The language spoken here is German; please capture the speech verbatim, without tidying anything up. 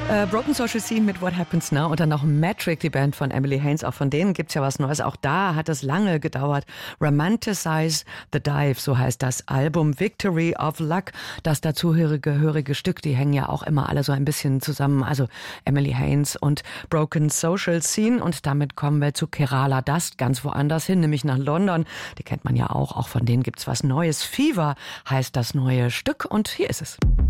Äh, Broken Social Scene mit What Happens Now und dann noch Metric, die Band von Emily Haines. Auch von denen gibt's ja was Neues. Auch da hat es lange gedauert. Romanticize the Dive, so heißt das Album. Victory of Luck, das dazugehörige gehörige Stück, die hängen ja auch immer alle so ein bisschen zusammen. Also Emily Haines und Broken Social Scene. Und damit kommen wir zu Kerala Dust, ganz woanders hin, nämlich nach London. Die kennt man ja auch. Auch von denen gibt's was Neues. Fever heißt das neue Stück und hier ist es.